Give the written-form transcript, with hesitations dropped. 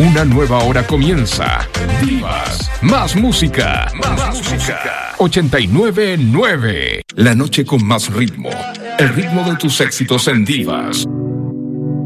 Una nueva hora comienza. Divas, más música. 89.9. La noche con más ritmo. El ritmo de tus éxitos en Divas.